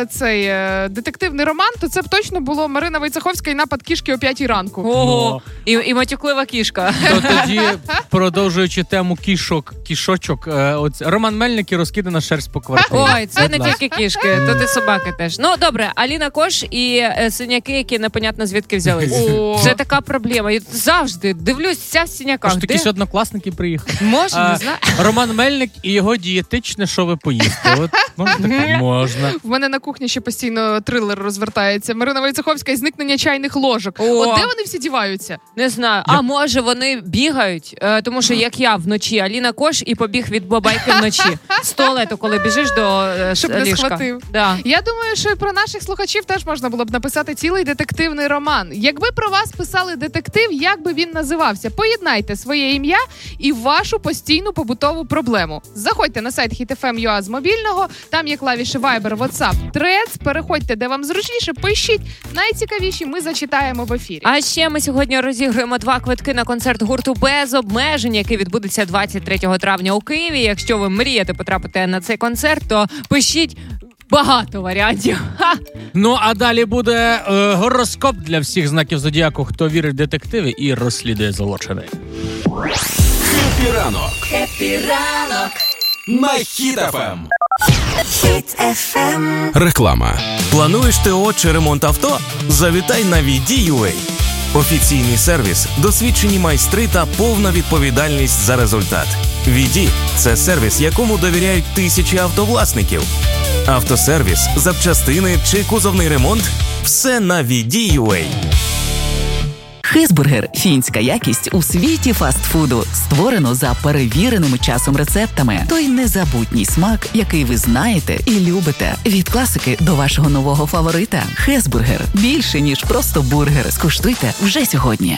детективний роман, то це б точно було Марина Войцеховська і напад кішки о 5 ранку. Ого, і матюклива кішка. То тоді, продовжуючи тему кішочок, Роман Мельник і розкидана шерсть по квартирі. Ой, це не тільки кішки, тут і собаки теж. Ну, добре, Аліна Кош і синяки, які непонятно звідки взялись. Це така проблема. Я завжди дивлюсь, вся в синяках. Аж якісь однокласники приїхали. Може, не знаю. Роман Мельник і його дієтичне, що ви поїсте. От, можна. В мене на кухні ще постійно трилер розвертається. Марина Войцеховська і зникнення чайних ложок. О. От де вони всі діваються? Не знаю. А може вони бігають? Тому що як я вночі, Аліна Кош і побіг від бабайки вночі. З туалету, коли біжиш до Щоб ліжка. не схватив. Да. Я думаю, що і про наших слухачів теж можна було б написати цілий детективний роман. Якби про вас писали детектив, як би він називався? Поєднайте своє ім'я і вашу постійну побутову проблему. Заходьте на сайт HitFM.ua з мобільного, там є клавіші Viber, WhatsApp, Threads, переходьте, де вам зручніше, пишіть. Найцікавіші ми зачитаємо в ефірі. А ще ми сьогодні розігруємо 2 квитки на концерт гурту «Без обмежень», який відбудеться 23 травня у Києві. Якщо ви мрієте потрапити на цей концерт, то пишіть багато варіантів. Ха! Ну, а далі буде гороскоп для всіх знаків зодіаку, хто вірить в детективи і розслідує злочини. Хеппі ранок. Хеппі ранок. На Хіт-ФМ. Хіт-ФМ. Реклама. Плануєш ТО чи ремонт авто? Завітай на VD.UA. Офіційний сервіс, досвідчені майстри та повна відповідальність за результат. VD – це сервіс, якому довіряють тисячі автовласників. Автосервіс, запчастини чи кузовний ремонт – все на VD.UA. Хезбургер – фінська якість у світі фастфуду. Створено за перевіреними часом рецептами. Той незабутній смак, який ви знаєте і любите. Від класики до вашого нового фаворита. Хезбургер – більше, ніж просто бургер. Скуштуйте вже сьогодні.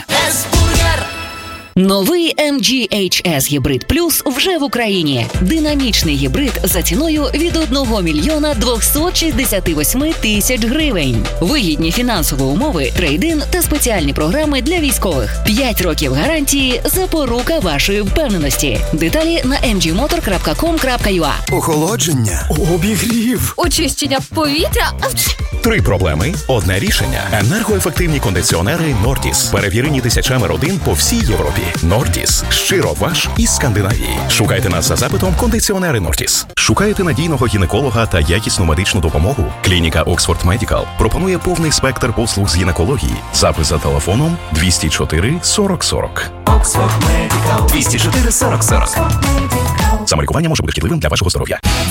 Новий MG HS Гібрид Плюс вже в Україні. Динамічний гібрид за ціною від 1 мільйона 268 тисяч гривень. Вигідні фінансові умови, трейд-ін та спеціальні програми для військових. 5 років гарантії – запорука вашої впевненості. Деталі на mgmotor.com.ua. Охолодження, обігрів, очищення повітря. 3 проблеми, одне рішення. Енергоефективні кондиціонери Nordis. Перевірені тисячами родин по всій Європі. Nordis. Щиро ваш із Скандинавії. Шукайте нас за запитом «Кондиціонери Nordis». Шукаєте надійного гінеколога та якісну медичну допомогу? Клініка Oxford Medical пропонує повний спектр послуг з гінекології. Запис за телефоном 204 40 40. Oxford Medical. 204 40 40. Самолікування може бути шкідливим для вашого здоров'я.